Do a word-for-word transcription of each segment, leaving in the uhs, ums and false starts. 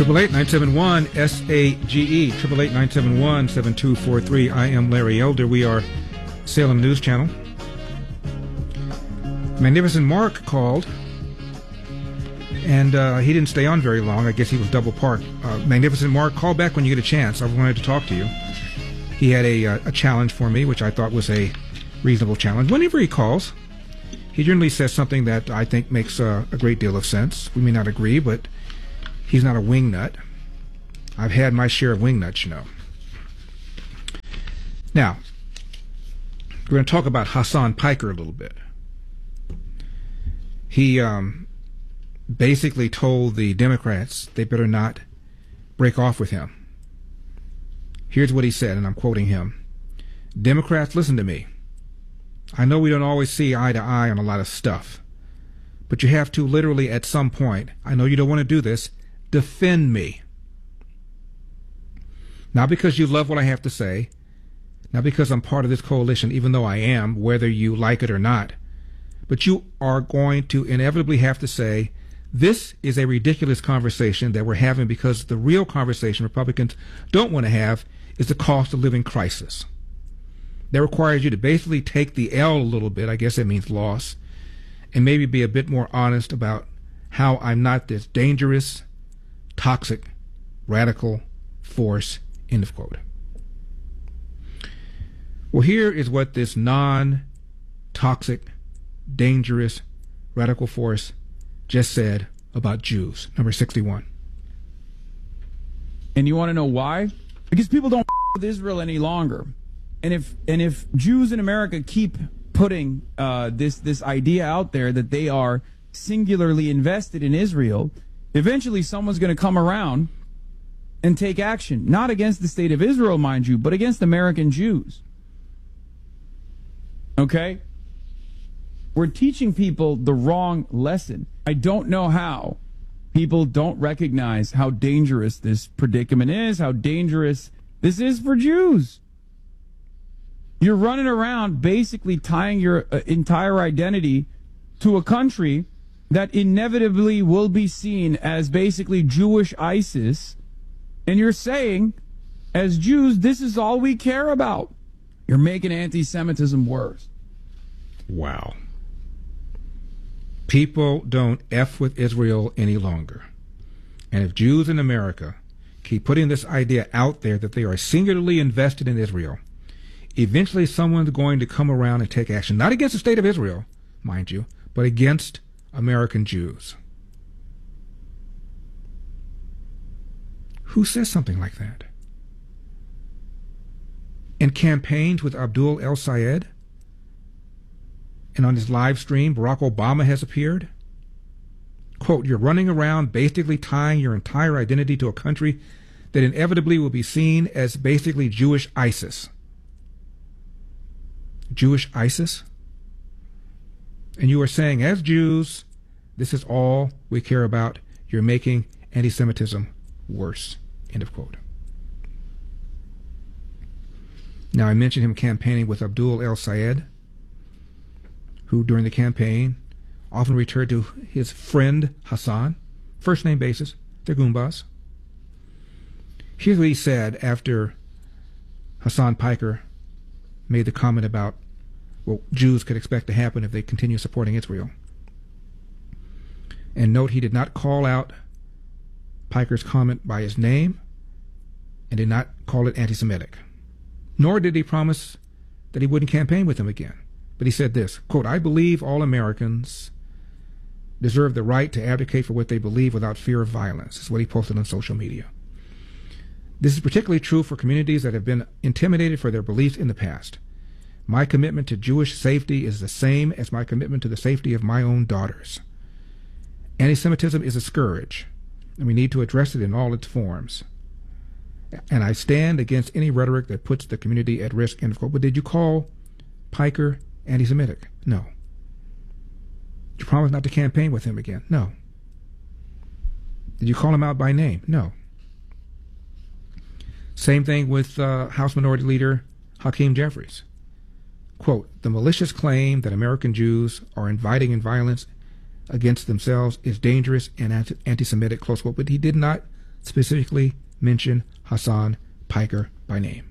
Triple eight nine seven one S A G E. Triple eight nine seven one seven two four three. I am Larry Elder. We are Salem News Channel. Magnificent Mark called, and uh, he didn't stay on very long. I guess he was double parked. Uh, Magnificent Mark, call back when you get a chance. I wanted to talk to you. He had a, uh, a challenge for me, which I thought was a reasonable challenge. Whenever he calls, he generally says something that I think makes uh, a great deal of sense. We may not agree, but he's not a wingnut. I've had my share of wingnuts, you know. Now, we're going to talk about Hasan Piker a little bit. He um, basically told the Democrats they better not break off with him. Here's what he said, and I'm quoting him. Democrats, listen to me. I know we don't always see eye to eye on a lot of stuff, but you have to literally at some point, I know you don't want to do this, defend me. Not because you love what I have to say, not because I'm part of this coalition, even though I am, whether you like it or not, but you are going to inevitably have to say, this is a ridiculous conversation that we're having because the real conversation Republicans don't want to have is the cost of living crisis. That requires you to basically take the L a little bit, I guess that means loss, and maybe be a bit more honest about how I'm not this dangerous, toxic, radical force, end of quote. Well, here is what this non-toxic, dangerous, radical force just said about Jews. Number sixty-one. And you want to know why? Because people don't with Israel any longer. And if and if Jews in America keep putting uh, this this idea out there that they are singularly invested in Israel, eventually someone's going to come around and take action, not against the state of Israel, mind you, but against American Jews. Okay? We're teaching people the wrong lesson. I don't know how people don't recognize how dangerous this predicament is, how dangerous this is for Jews. You're running around basically tying your uh, entire identity to a country that inevitably will be seen as basically Jewish ISIS, and you're saying, as Jews, this is all we care about. You're making anti-Semitism worse. Wow. People don't F with Israel any longer. And if Jews in America keep putting this idea out there that they are singularly invested in Israel, eventually someone's going to come around and take action, not against the state of Israel, mind you, but against American Jews. Who says something like that? In campaigns with Abdul El-Sayed, and on his live stream, Barack Obama has appeared. Quote, you're running around basically tying your entire identity to a country that inevitably will be seen as basically Jewish ISIS. Jewish ISIS? And you are saying, as Jews, this is all we care about. You're making anti-Semitism worse. End of quote. Now, I mentioned him campaigning with Abdul El-Sayed, who during the campaign often referred to his friend Hassan, first name basis, they're Goombas. Here's what he said after Hasan Piker made the comment about what Jews could expect to happen if they continue supporting Israel. And note, he did not call out Piker's comment by his name and did not call it anti-Semitic. Nor did he promise that he wouldn't campaign with him again. But he said this, quote, I believe all Americans deserve the right to advocate for what they believe without fear of violence. This is what he posted on social media. This is particularly true for communities that have been intimidated for their beliefs in the past. My commitment to Jewish safety is the same as my commitment to the safety of my own daughters. Anti-Semitism is a scourge, and we need to address it in all its forms. And I stand against any rhetoric that puts the community at risk, end of quote. But did you call Piker anti-Semitic? No. Did you promise not to campaign with him again? No. Did you call him out by name? No. Same thing with uh, House Minority Leader Hakeem Jeffries. Quote, the malicious claim that American Jews are inviting in violence against themselves is dangerous and anti-Semitic, close quote. But he did not specifically mention Hasan Piker by name.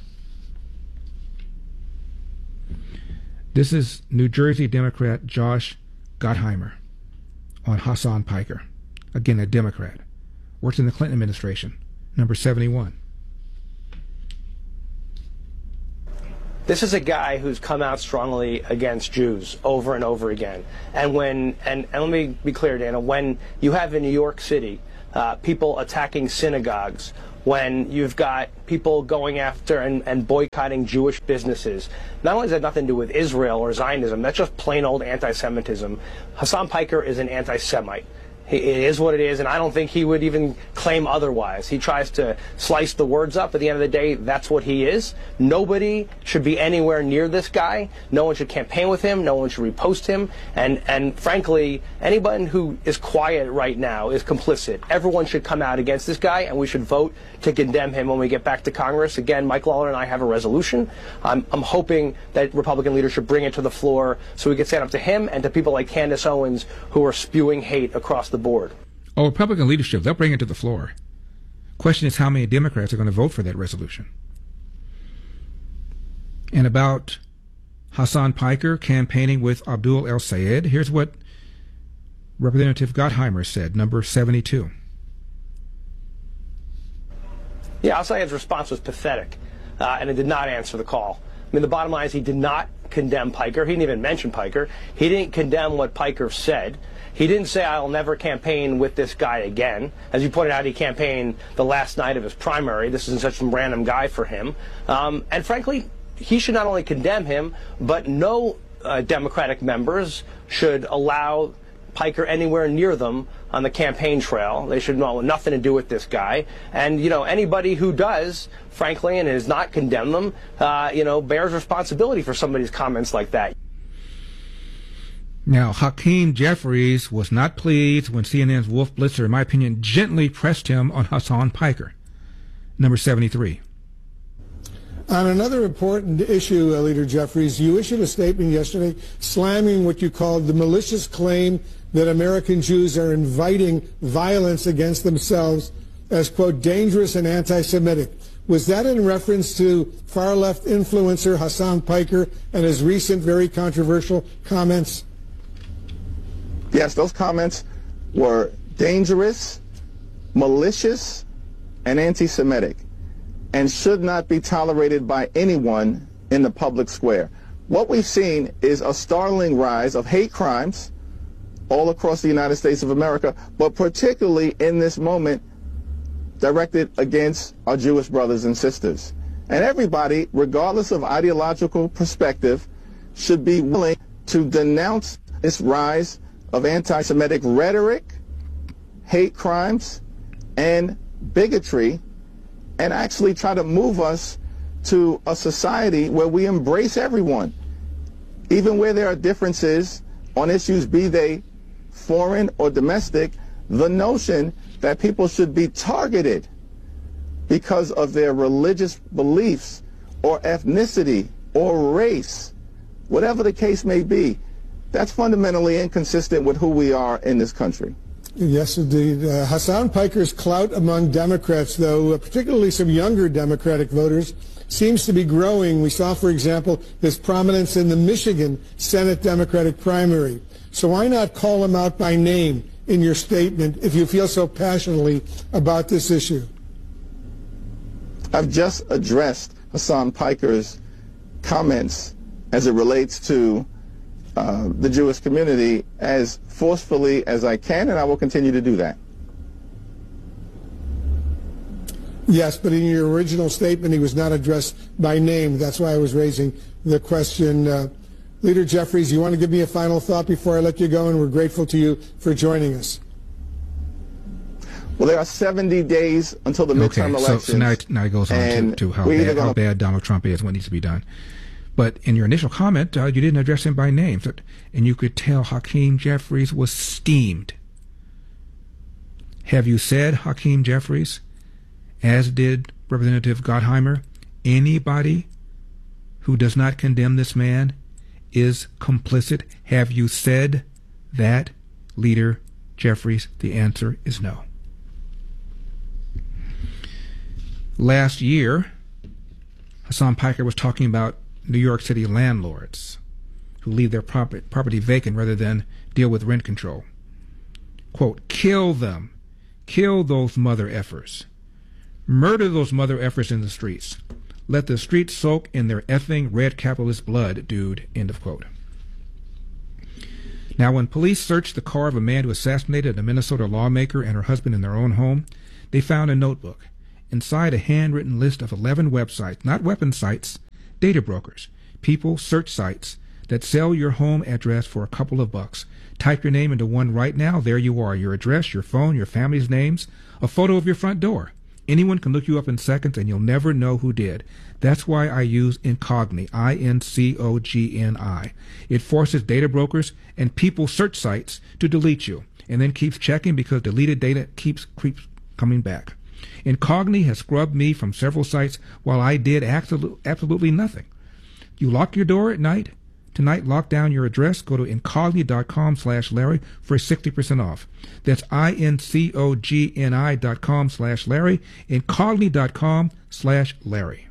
This is New Jersey Democrat Josh Gottheimer on Hasan Piker. Again, a Democrat. Worked in the Clinton administration. Number seventy-one. This is a guy who's come out strongly against Jews over and over again. And when, and, and let me be clear, Dana, when you have in New York City uh, people attacking synagogues, when you've got people going after and, and boycotting Jewish businesses, not only does that nothing to do with Israel or Zionism, that's just plain old anti-Semitism. Hasan Piker is an anti-Semite. It is what it is, and I don't think he would even claim otherwise. He tries to slice the words up. At the end of the day, that's what he is. Nobody should be anywhere near this guy. No one should campaign with him. No one should repost him. And, and frankly, anyone who is quiet right now is complicit. Everyone should come out against this guy, and we should vote to condemn him when we get back to Congress. Again, Mike Lawler and I have a resolution. I'm, I'm hoping that Republican leadership bring it to the floor so we can stand up to him and to people like Candace Owens who are spewing hate across the board. Oh, Republican leadership, they'll bring it to the floor. Question is how many Democrats are going to vote for that resolution. And about Hasan Piker campaigning with Abdul El-Sayed, here's what Representative Gottheimer said, number seventy-two. Yeah, El-Sayed's response was pathetic, uh, and it did not answer the call. I mean, the bottom line is he did not condemn Piker. He didn't even mention Piker. He didn't condemn what Piker said. He didn't say, I'll never campaign with this guy again. As you pointed out, he campaigned the last night of his primary. This isn't such a random guy for him. Um, and frankly, he should not only condemn him, but no uh, Democratic members should allow Piker anywhere near them on the campaign trail. They should know nothing to do with this guy. And, you know, anybody who does, frankly, and has not condemned them, uh, you know, bears responsibility for somebody's comments like that. Now, Hakeem Jeffries was not pleased when C N N's Wolf Blitzer, in my opinion, gently pressed him on Hasan Piker. Number seventy-three. On another important issue, uh, Leader Jeffries, you issued a statement yesterday slamming what you called the malicious claim that American Jews are inviting violence against themselves as, quote, dangerous and anti-Semitic. Was that in reference to far-left influencer Hasan Piker and his recent very controversial comments? Yes, those comments were dangerous, malicious, and anti-Semitic, and should not be tolerated by anyone in the public square. What we've seen is a startling rise of hate crimes all across the United States of America, but particularly in this moment directed against our Jewish brothers and sisters. And everybody, regardless of ideological perspective, should be willing to denounce this rise of anti-Semitic rhetoric, hate crimes, and bigotry, and actually try to move us to a society where we embrace everyone, even where there are differences on issues, be they foreign or domestic. The notion that people should be targeted because of their religious beliefs or ethnicity or race, whatever the case may be, that's fundamentally inconsistent with who we are in this country. Yes, indeed. Uh, Hasan Piker's clout among Democrats, though, uh, particularly some younger Democratic voters, seems to be growing. We saw, for example, his prominence in the Michigan Senate Democratic primary. So why not call him out by name in your statement if you feel so passionately about this issue? I've just addressed Hasan Piker's comments as it relates to Uh, the Jewish community as forcefully as I can, and I will continue to do that. Yes, but in your original statement, he was not addressed by name. That's why I was raising the question. Uh, Leader Jeffries, you want to give me a final thought before I let you go, and we're grateful to you for joining us. Well, there are seventy days until the midterm okay, elections. So, so now, it, now it goes on to, to how, bad, how bad Donald Trump is, what needs to be done. But in your initial comment, uh, you didn't address him by name, so, and you could tell Hakeem Jeffries was steamed. Have you said, Hakeem Jeffries, as did Representative Gottheimer, anybody who does not condemn this man is complicit? Have you said that, Leader Jeffries? The answer is no. Last year, Hassan Piker was talking about New York City landlords who leave their property, property vacant rather than deal with rent control. Quote, kill them. Kill those mother effers. Murder those mother effers in the streets. Let the streets soak in their effing red capitalist blood, dude. End of quote. Now, when police searched the car of a man who assassinated a Minnesota lawmaker and her husband in their own home, they found a notebook. Inside, a handwritten list of eleven websites, not weapon sites, data brokers, people, search sites that sell your home address for a couple of bucks. Type your name into one right now. There you are. Your address, your phone, your family's names, a photo of your front door. Anyone can look you up in seconds, and you'll never know who did. That's why I use Incogni, I N C O G N I. It forces data brokers and people search sites to delete you, and then keeps checking because deleted data keeps keeps coming back. Incogni has scrubbed me from several sites while I did absolute, absolutely nothing. You lock your door at night. Tonight, lock down your address. Go to incogni.com slash Larry for sixty percent off. That's I-N-C-O-G-N-I dot com slash Larry, incogni.com slash Larry.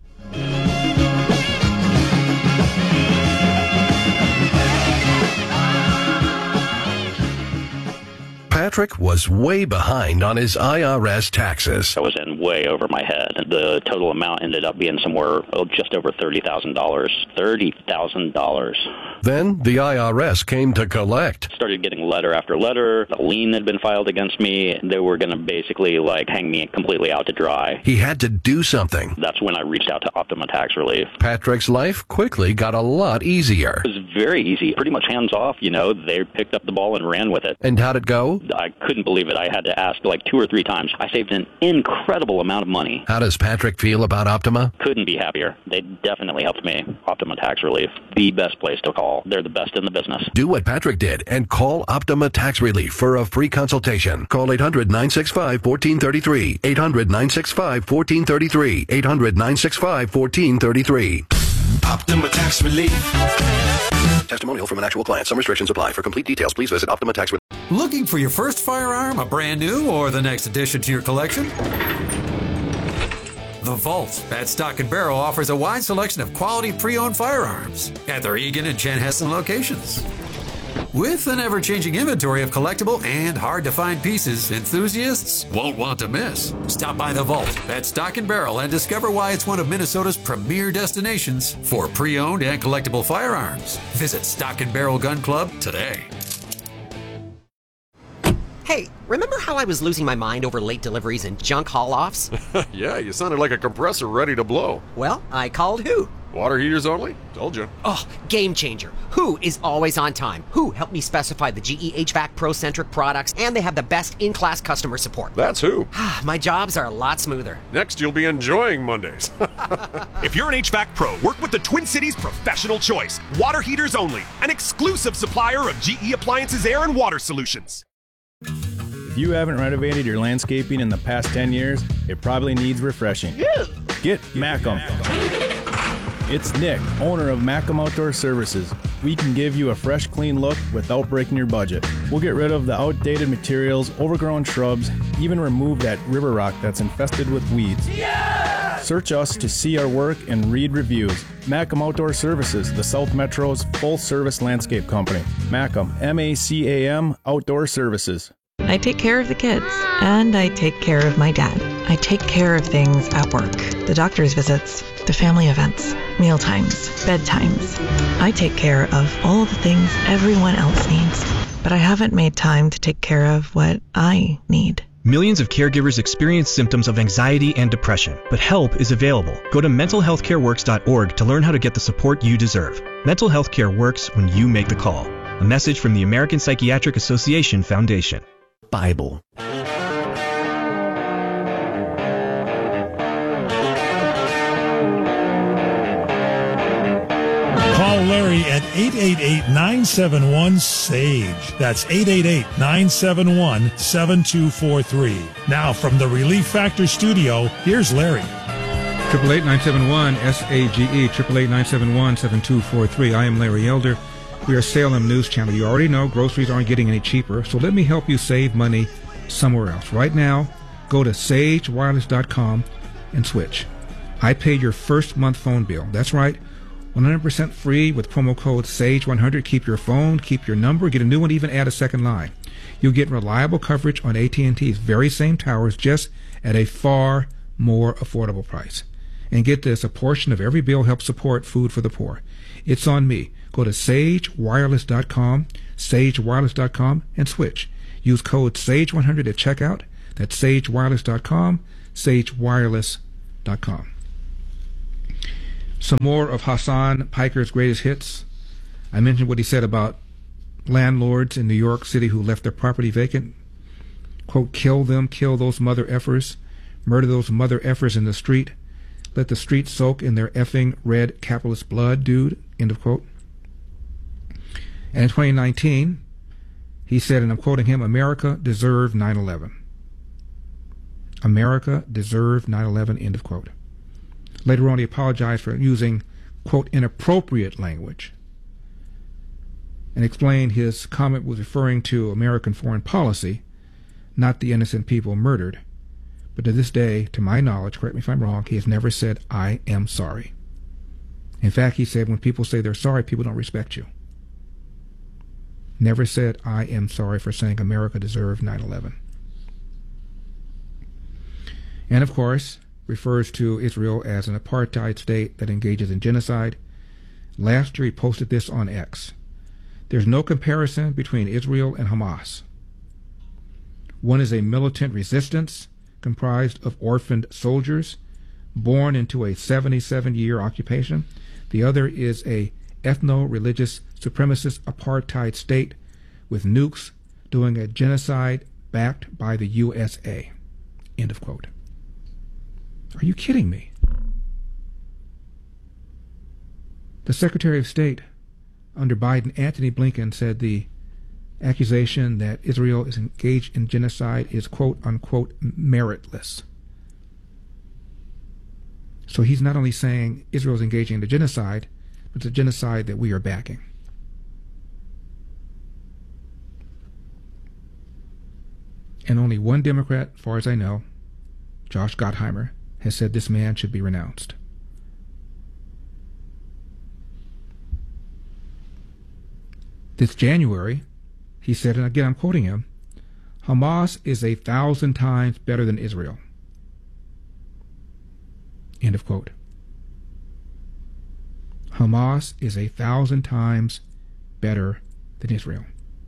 Patrick was way behind on his I R S taxes. I was in way over my head. The total amount ended up being somewhere oh, just over thirty thousand dollars. thirty thousand dollars. Then the I R S came to collect. Started getting letter after letter. A lien had been filed against me. They were going to basically like hang me completely out to dry. He had to do something. That's when I reached out to Optima Tax Relief. Patrick's life quickly got a lot easier. It was very easy. Pretty much hands off, you know. They picked up the ball and ran with it. And how'd it go? I couldn't believe it. I had to ask like two or three times. I saved an incredible amount of money. How does Patrick feel about Optima? Couldn't be happier. They definitely helped me. Optima Tax Relief, the best place to call. They're the best in the business. Do what Patrick did and call Optima Tax Relief for a free consultation. Call eight hundred, nine six five, one four three three. eight hundred, nine six five, one four three three. eight hundred, nine six five, one four three three. Optima Tax Relief. Testimonial from an actual client. Some restrictions apply. For complete details, please visit Optima Tax Relief. Looking for your first firearm, a brand new, or the next addition to your collection? The Vault at Stock and Barrel offers a wide selection of quality pre-owned firearms at their Eagan and Chanhassen locations. With an ever-changing inventory of collectible and hard-to-find pieces, enthusiasts won't want to miss. Stop by The Vault at Stock and Barrel and discover why it's one of Minnesota's premier destinations for pre-owned and collectible firearms. Visit Stock and Barrel Gun Club today. Hey, remember how I was losing my mind over late deliveries and junk haul-offs? Yeah, you sounded like a compressor ready to blow. Well, I called Who. Water heaters only? Told you. Oh, game changer. Who is always on time. Who helped me specify the G E H V A C Pro-centric products, and they have the best in-class customer support. That's Who. My jobs are a lot smoother. Next, you'll be enjoying Mondays. If you're an H V A C Pro, work with the Twin Cities Professional Choice. Water heaters only. An exclusive supplier of G E Appliances Air and Water Solutions. If you haven't renovated your landscaping in the past ten years, it probably needs refreshing. Yeah. Get Macum. It's Nick, owner of Macum Outdoor Services. We can give you a fresh, clean look without breaking your budget. We'll get rid of the outdated materials, overgrown shrubs, even remove that river rock that's infested with weeds. Yeah! Search us to see our work and read reviews. Macum Outdoor Services, the South Metro's full-service landscape company. Macum, M A C A M, Outdoor Services. I take care of the kids, and I take care of my dad. I take care of things at work, the doctor's visits, the family events, mealtimes, bedtimes. I take care of all the things everyone else needs, but I haven't made time to take care of what I need. Millions of caregivers experience symptoms of anxiety and depression, but help is available. Go to mental health care works dot org to learn how to get the support you deserve. Mental health care works when you make the call. A message from the American Psychiatric Association Foundation. Bible. Call Larry at eight eight eight, nine seven one, SAGE. That's eight eight eight, nine seven one, seven two four three. Now from the Relief Factor studio, here's Larry. eight eight eight, nine seven one, S A G E, eight eight eight, nine seven one, seven two four three. I am Larry Elder. We are Salem News Channel. You already know groceries aren't getting any cheaper, so let me help you save money somewhere else. Right now, go to sage wireless dot com, and switch. I paid your first month phone bill. That's right, one hundred percent free with promo code SAGE one hundred. Keep your phone, keep your number, get a new one, even add a second line. You'll get reliable coverage on A T and T's very same towers, just at a far more affordable price. And get this, a portion of every bill helps support food for the poor. It's on me. Go to sage wireless dot com, sage wireless dot com, and switch. Use code SAGE one hundred at checkout. That's sage wireless dot com, sage wireless dot com. Some more of Hasan Piker's greatest hits. I mentioned what he said about landlords in New York City who left their property vacant. Quote, kill them, kill those mother effers, murder those mother effers in the street, let the street soak in their effing red capitalist blood, dude, end of quote. And in twenty nineteen, he said, and I'm quoting him, America deserved nine eleven. America deserved nine eleven, end of quote. Later on, he apologized for using, quote, inappropriate language, and explained his comment was referring to American foreign policy, not the innocent people murdered. But to this day, to my knowledge, correct me if I'm wrong, he has never said, I am sorry. In fact, he said, when people say they're sorry, people don't respect you. Never said, I am sorry for saying America deserved nine eleven. And of course, refers to Israel as an apartheid state that engages in genocide. Last year, he posted this on X. There's no comparison between Israel and Hamas. One is a militant resistance comprised of orphaned soldiers born into a seventy-seven-year occupation. The other is a ethno-religious supremacist apartheid state with nukes doing a genocide backed by the U S A. End of quote. Are you kidding me? The Secretary of State under Biden, Antony Blinken, said the accusation that Israel is engaged in genocide is quote unquote meritless. So he's not only saying Israel is engaging in a genocide, but it's a genocide that we are backing. And only one Democrat, as far as I know, Josh Gottheimer, has said this man should be renounced. This January, he said, and again I'm quoting him, Hamas is a thousand times better than Israel. End of quote. Hamas is a thousand times better than Israel.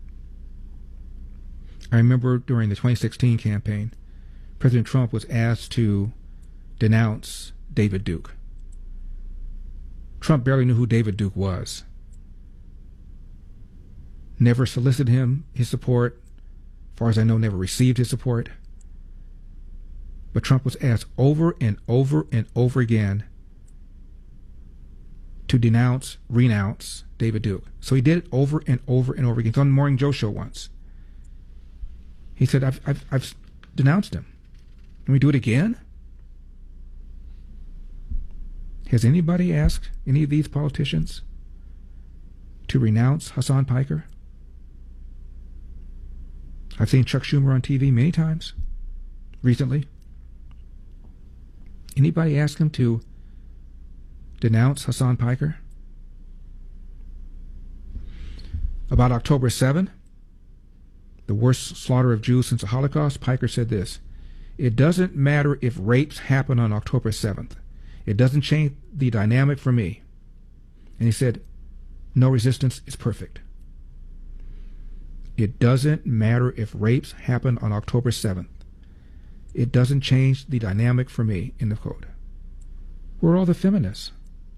I remember during the twenty sixteen campaign, President Trump was asked to denounce David Duke. Trump barely knew who David Duke was. Never solicited him, his support. As far as I know, never received his support. But Trump was asked over and over and over again to denounce, renounce David Duke. So he did it over and over and over again. It's on the Morning Joe show once. He said, I've, I've, I've denounced him. Can we do it again? Has anybody asked any of these politicians to renounce Hasan Piker? I've seen Chuck Schumer on T V many times recently. Anybody ask him to denounce Hasan Piker? About October seventh, the worst slaughter of Jews since the Holocaust, Piker said this: it doesn't matter if rapes happen on October seventh. It doesn't change the dynamic for me. And he said, no resistance is perfect. It doesn't matter if rapes happen on October seventh. It doesn't change the dynamic for me, end of quote. Where are all the feminists?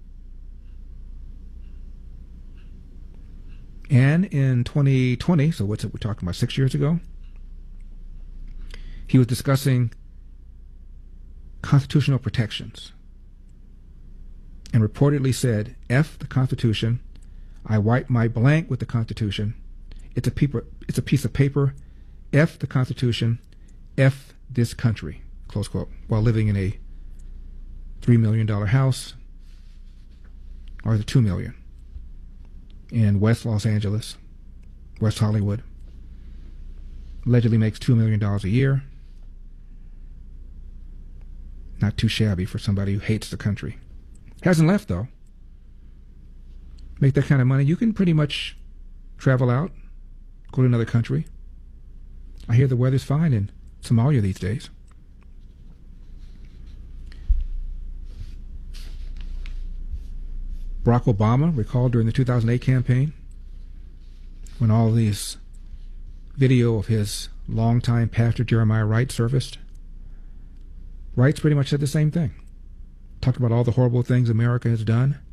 And in twenty twenty, so what's it we're talking about, six years ago, he was discussing constitutional protections and reportedly said, F the Constitution, I wipe my blank with the Constitution, it's a paper, it's a piece of paper, F the Constitution, F this country, close quote, while living in a three million dollars house, or the two million dollars, in West Los Angeles, West Hollywood. Allegedly makes two million dollars a year. Not too shabby for somebody who hates the country. Hasn't left, though. Make that kind of money, you can pretty much travel out, go to another country. I hear the weather's fine in Somalia these days. Barack Obama, recall during the two thousand eight campaign, when all these video of his longtime pastor Jeremiah Wright surfaced, Wright's pretty much said the same thing. Talked about all the horrible things America has done.